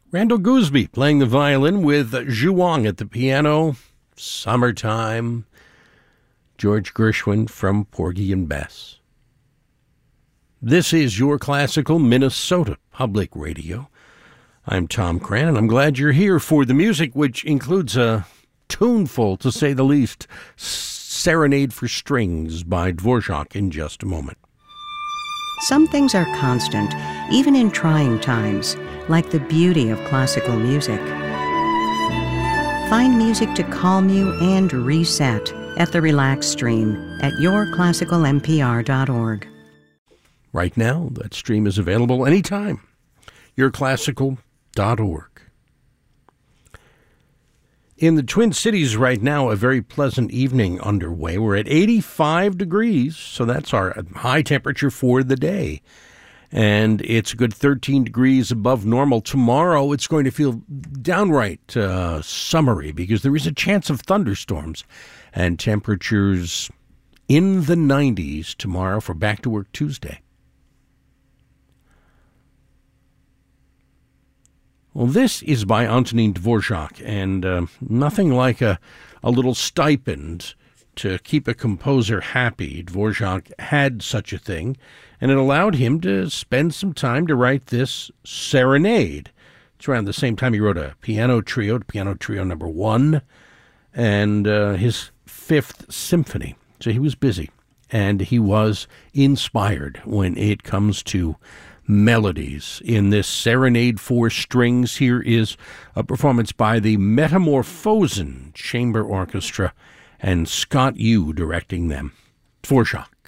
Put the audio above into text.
Randall Gooseby playing the violin with Zhu Wang at the piano. Summertime. George Gershwin from Porgy and Bess. This is your classical Minnesota Public Radio. I'm Tom Cran, and I'm glad you're here for the music, which includes a tuneful, to say the least, Serenade for Strings by Dvorak in just a moment. Some things are constant, even in trying times, like the beauty of classical music. Find music to calm you and reset at the Relax Stream at yourclassicalmpr.org. Right now, that stream is available anytime. yourclassical.org. In the Twin Cities right now, a very pleasant evening underway. We're at 85 degrees, so that's our high temperature for the day. And it's a good 13 degrees above normal. Tomorrow, it's going to feel downright summery because there is a chance of thunderstorms and temperatures in the 90s tomorrow for Back to Work Tuesday. Well, this is by Antonin Dvorak, and nothing like a little stipend to keep a composer happy. Dvorak had such a thing, and it allowed him to spend some time to write this serenade. It's around the same time he wrote a piano trio number 1, and his 5th symphony. So he was busy, and he was inspired when it comes to melodies. In this Serenade for Strings, here is a performance by the Metamorphosen Chamber Orchestra and Scott Yu directing them. Dvorak.